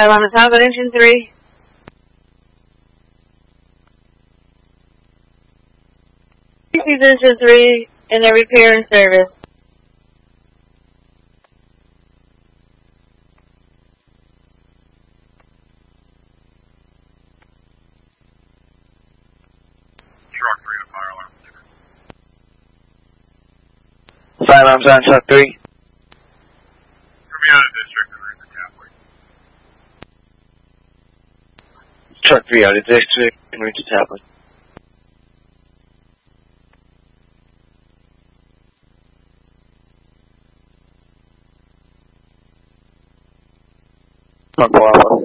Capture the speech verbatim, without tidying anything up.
five on the top, engine three. This is engine three in the repair and service. Truck three to fire alarm. Fire alarms on truck three. Coming out of district and into Tapley. Truck three out of district and into Tapley. Mark Alpha.